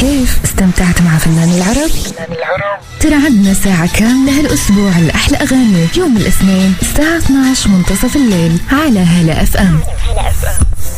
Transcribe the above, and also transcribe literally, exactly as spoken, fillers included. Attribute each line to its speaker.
Speaker 1: كيف استمتعت مع فنان العرب؟ ترى عندنا ساعة كاملة هالأسبوع لأحلى أغاني يوم الاثنين الساعة اثنعش منتصف الليل على هلا أف أم.